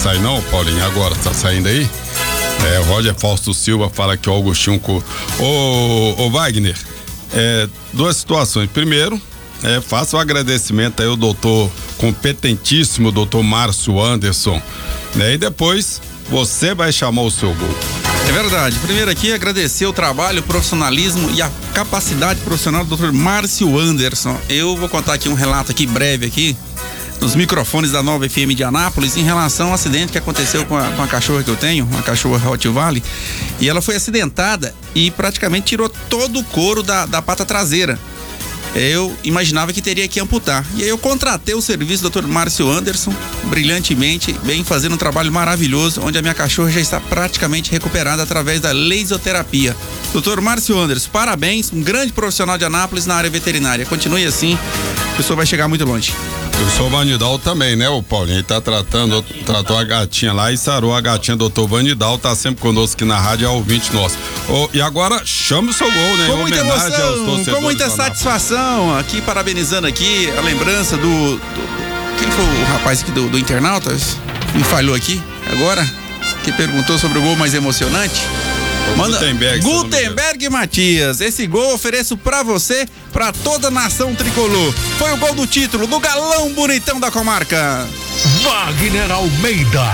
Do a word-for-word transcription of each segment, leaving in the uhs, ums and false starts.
sair não, Paulinho? Agora, tá saindo aí? É, Roger Fausto Silva fala que o Augustinho... Co... Ô, ô Wagner, é, duas situações. Primeiro, é, faça o um agradecimento aí ao doutor competentíssimo, doutor Márcio Anderson, né? E depois, você vai chamar o seu gol. É verdade. Primeiro aqui, agradecer o trabalho, o profissionalismo e a capacidade profissional do doutor Márcio Anderson. Eu vou contar aqui um relato aqui breve aqui, nos microfones da Nova F M de Anápolis, em relação ao acidente que aconteceu com a, com a cachorra que eu tenho, uma cachorra Rottweiler, e ela foi acidentada e praticamente tirou todo o couro da, da pata traseira. Eu imaginava que teria que amputar. E aí eu contratei o serviço do doutor Márcio Anderson, brilhantemente, bem fazendo um trabalho maravilhoso, onde a minha cachorra já está praticamente recuperada através da laserterapia. doutor Márcio Anderson, parabéns, um grande profissional de Anápolis na área veterinária. Continue assim, a pessoa vai chegar muito longe. Eu sou o Vanidal também, né, o Paulinho? Ele tá tratando, tratou a gatinha lá e sarou a gatinha, doutor Vanidal, tá sempre conosco aqui na rádio, é ouvinte nosso. Oh, e agora, chama o seu gol, né? Com muita homenagem emoção, aos torcedores. Com muita satisfação, aqui parabenizando aqui a lembrança do... do quem foi o rapaz aqui do, do internauta? Me falhou aqui, agora, que perguntou sobre o gol mais emocionante. Manda Gutenberg, Gutenberg Matias, esse gol eu ofereço pra você, pra toda a nação tricolor. Foi o gol do título, do galão bonitão da comarca. Wagner Almeida,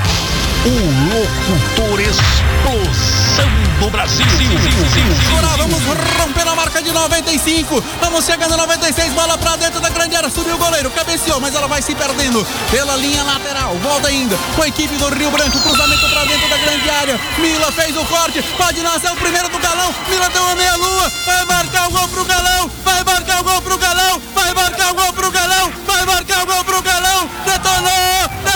o locutor explosão do Brasil. Agora vamos romper a marca de noventa e cinco, vamos chegando a noventa e seis, bola pra dentro da grande área, subiu o goleiro, cabeceou, mas ela vai se perdendo pela linha lateral, volta ainda com a equipe do Rio Branco, cruzamento pra dentro da grande área, Mila fez o corte, pode nascer o primeiro do galão, Mila deu uma meia lua, vai marcar o gol pro galão, vai marcar o gol pro galão, vai marcar o gol pro galão, vai marcar o gol pro galão, detonou,